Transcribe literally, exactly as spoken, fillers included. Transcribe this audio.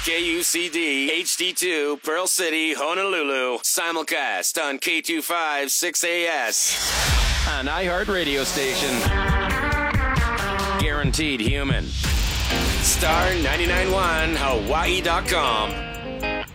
K U C D, H D two, Pearl City, Honolulu. Simulcast on K two fifty-six A S. An iHeart radio station. Guaranteed human. Star ninety-nine point one Hawaii dot com.